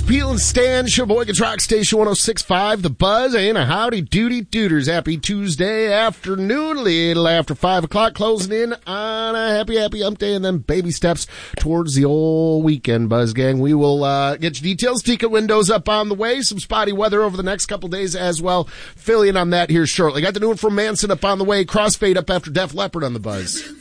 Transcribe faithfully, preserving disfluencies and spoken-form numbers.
Peel and Stan, Sheboygan's Rock Station one oh six point five, The Buzz, and a howdy doody dooders. Happy Tuesday afternoon, a little after five o'clock, closing in on a happy, happy hump day, and then baby steps towards the old weekend, Buzz Gang. We will uh get you details. Ticket windows up on the way. Some spotty weather over the next couple days as well. Fill in on that here shortly. Got the new one from Manson up on the way. Crossfade up after Def Leppard on The Buzz.